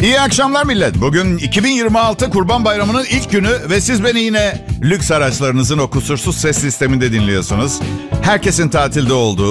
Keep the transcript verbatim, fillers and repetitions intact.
İyi akşamlar millet. Bugün iki bin yirmi altı Kurban Bayramı'nın ilk günü ve siz beni yine lüks araçlarınızın o kusursuz ses sisteminde dinliyorsunuz. Herkesin tatilde olduğu,